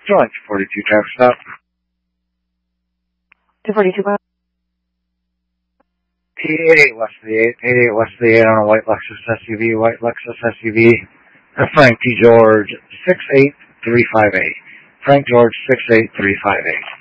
Joint 42 traffic stop. 242 West. 88 west of the 8, 88 west of the 8 on a white Lexus SUV, Frank T. George 68358. Frank George 68358.